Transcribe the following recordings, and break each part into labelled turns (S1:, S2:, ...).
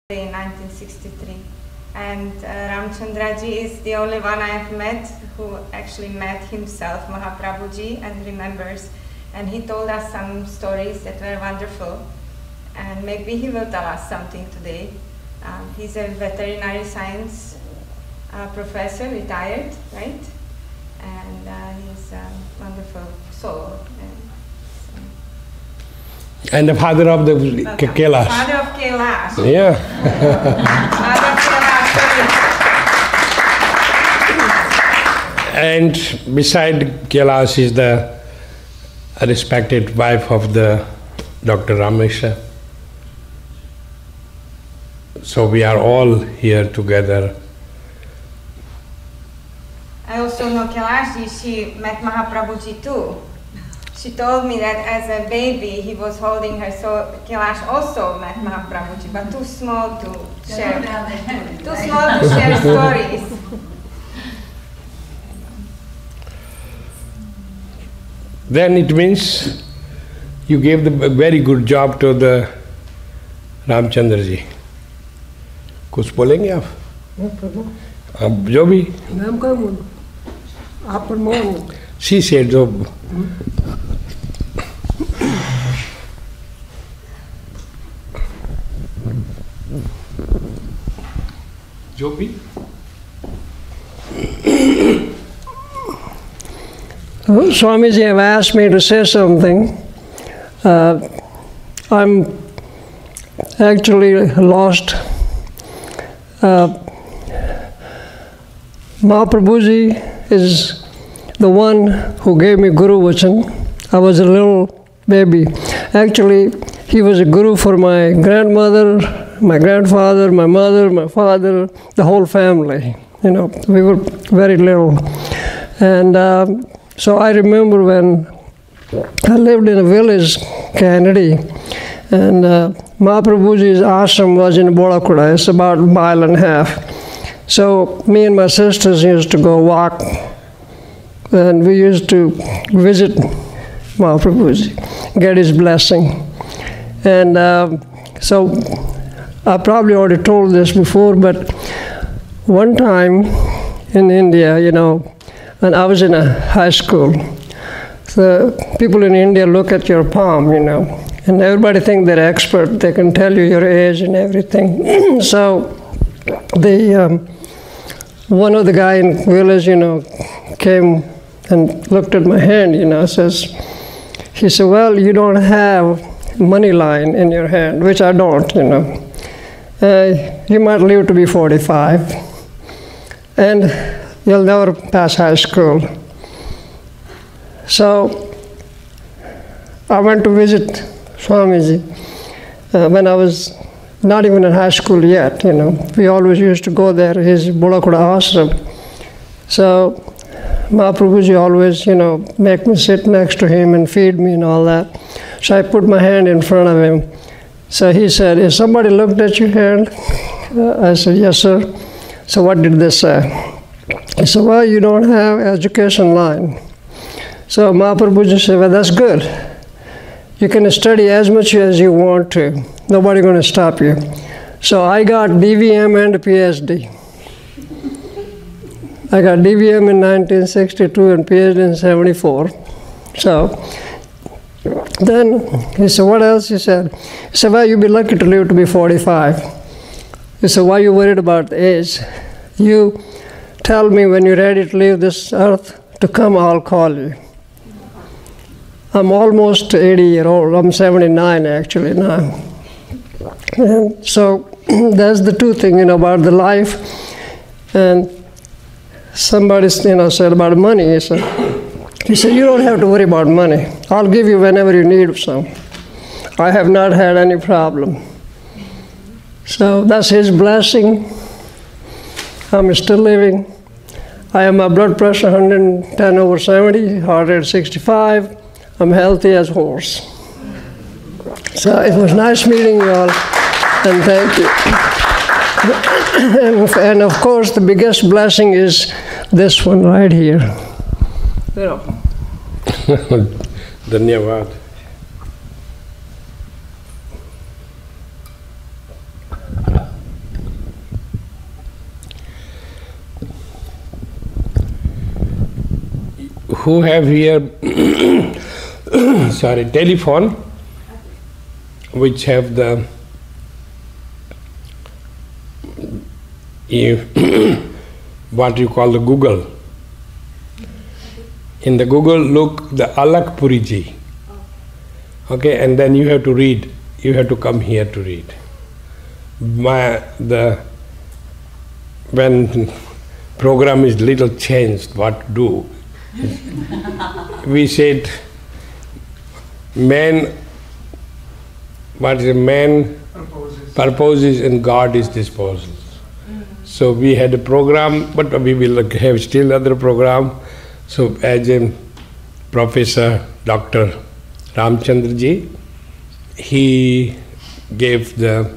S1: in 1963. And Ramchandraji is the only one I have met who actually met himself, Mahaprabhuji, and remembers. And he told us some stories that were wonderful. And maybe he will tell us something today. He's a veterinary science professor, retired, right? And he's a wonderful soul.
S2: And the father of the Kailash.
S1: Father of Kailash.
S2: Yeah.
S1: Father of Kailash.
S2: And beside Kailash is the respected wife of the Dr. Ramesha. So we are all here together.
S1: I also know Kailash, she met Mahaprabhuji too. She told me that as a baby he was holding her, so Kailash also met Mahaprabhuji, but too small to share. Too small to share stories.
S2: Then it means you gave the very good job to the Ramchandra ji. कुछ बोलेंगे आप? आप जो भी.
S3: नाम का बोलो. आप पर मोहन.
S2: She said जो. जो भी.
S3: Swamiji have asked me to say something. I'm actually lost. Mahaprabhuji is the one who gave me Guru Vachan. I was a little baby. Actually, he was a guru for my grandmother, my grandfather, my mother, my father, the whole family. You know, we were very little. And so I remember when I lived in a village, Kennedy, and Mahaprabhuji's ashram was in Bolakuda. It's about a mile and a half. So me and my sisters used to go walk, and we used to visit Mahaprabhuji, get his blessing. And so I probably already told this before, but one time in India, you know, when I was in a high school, the people in India look at your palm, you know, and everybody think they're expert. They can tell you your age and everything. So one of the guy in the village, you know, came and looked at my hand, you know, he said, well, you don't have money line in your hand, which I don't, you know. You might live to be 45, and you'll never pass high school. So I went to visit Swamiji when I was not even in high school yet, you know. We always used to go there, his Bolakuda ashram. So Mahaprabhuji always, you know, make me sit next to him and feed me and all that. So I put my hand in front of him. So he said, "Has somebody looked at your hand?" I said, "Yes, sir." So what did they say? He said, "Well, you don't have education line." So Mahaprabhuji said, "Well, that's good. You can study as much as you want to. Nobody's going to stop you." So I got DVM and a PhD. I got DVM in 1962 and PhD in 74. So then he said, "What else?" He said, "Well, you'll be lucky to live to be 45. He said, "Why are you worried about the age? You tell me when you're ready to leave this earth to come, I'll call you." I'm almost 80-year-old. I'm 79 actually now. And so that's the two things, you know, about the life. And somebody, you know, said about money. He said, "You don't have to worry about money. I'll give you whenever you need some. I have not had any problem." So that's his blessing. I'm still living. I have my blood pressure 110/70, heart rate 65. I'm healthy as horse. So it was nice meeting you all, and thank you. And of course, the biggest blessing is this one right here. You know.
S2: Dhanyavad. who have here telephone, which have the what you call the Google. In the Google, look the Alak Puriji. Okay, and then you have to read. You have to come here to read. When program is little changed, what to do? We said, man purposes and God is disposals. So we had a program, but we will have still other program. So as a Professor Dr. Ramchandraji, he gave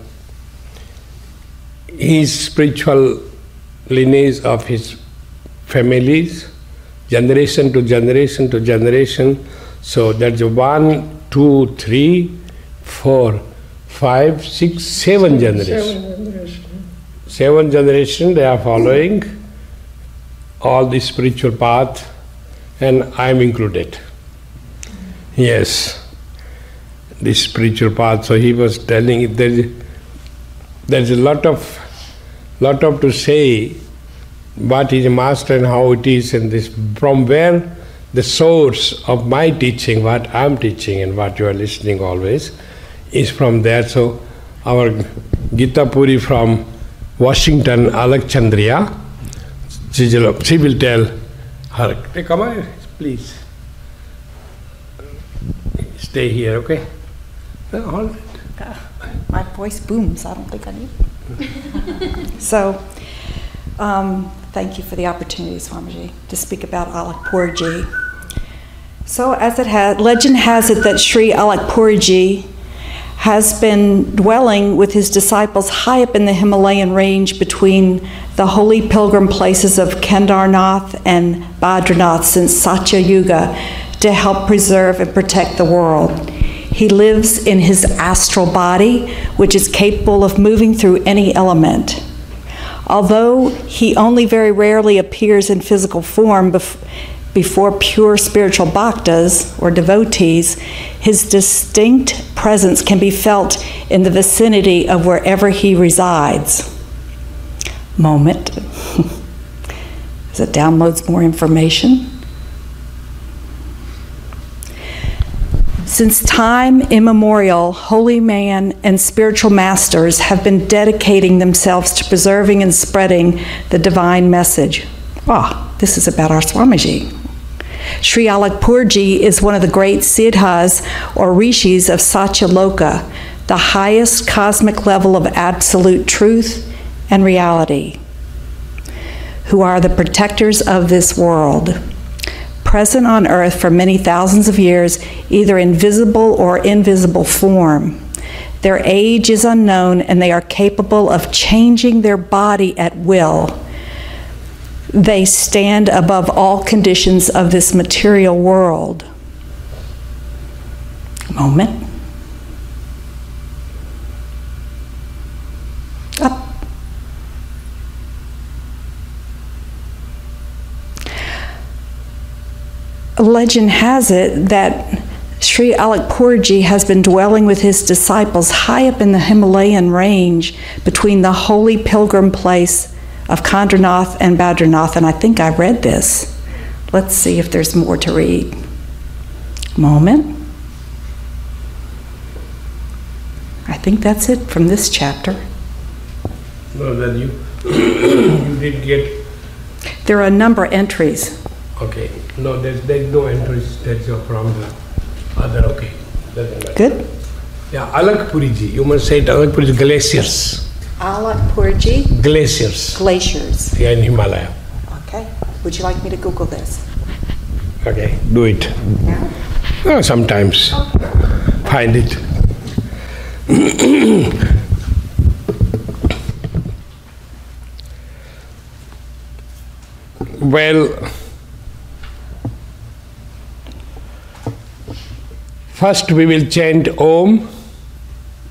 S2: his spiritual lineage of his families, generation to generation to generation. So that's 1, 2, 3, 4, 5, 6, 7 generations. 7 generations they are following all the spiritual path, and I am included. Yes, this spiritual path. So he was telling there's a lot of to say what is a master and how it is, and this from where the source of my teaching, what I am teaching and what you are listening always, is from there. So our Gita Puri from Washington, Alakchandria, she will tell her, hey, come on, please. Stay here, okay? No, all right.
S4: My voice booms, I don't think I need it. So, thank you for the opportunity, Swamiji, to speak about Alakpurji. So, legend has it that Sri Alakpurji has been dwelling with his disciples high up in the Himalayan range between the holy pilgrim places of Kedarnath and Badranath since Satya Yuga to help preserve and protect the world. He lives in his astral body, which is capable of moving through any element. Although he only very rarely appears in physical form before pure spiritual bhaktas or devotees, his distinct presence can be felt in the vicinity of wherever he resides. Moment. As it downloads more information. Since time immemorial, holy man and spiritual masters have been dedicating themselves to preserving and spreading the divine message. This is about our Swamiji. Sri Alakpurji is one of the great siddhas or rishis of Satyaloka, the highest cosmic level of absolute truth and reality, who are the protectors of this world. Present on earth for many thousands of years, either in visible or invisible form. Their age is unknown, and they are capable of changing their body at will. They stand above all conditions of this material world. Moment. Up. Legend has it that Sri Alakpurji has been dwelling with his disciples high up in the Himalayan range between the holy pilgrim place of Kedarnath and Badranath, and I think I read this. Let's see if there's more to read. Moment. I think that's it from this chapter.
S2: No, then you did get...
S4: There are a number of entries.
S2: Okay. No, there's no entries. That's from the other. Okay.
S4: Good.
S2: Yeah, Alakpurji. You must say it. Alakpurji glaciers.
S4: Alakpurji.
S2: Glaciers.
S4: Glaciers.
S2: Yeah, in Himalaya.
S4: Okay. Would you like me to Google this?
S2: Okay, do it.
S4: Yeah.
S2: Sometimes. Find it. Well, first we will chant Om.